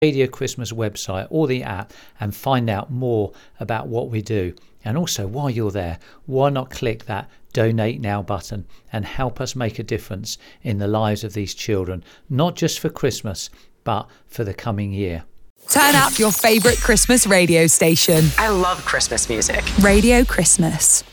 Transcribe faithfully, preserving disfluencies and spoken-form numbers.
Radio Christmas website or the app and find out more about what we do. And also, while you're there, why not click that Donate Now button and help us make a difference in the lives of these children, not just for Christmas, but for the coming year. Turn up your favourite Christmas radio station. I love Christmas music. Radio Christmas.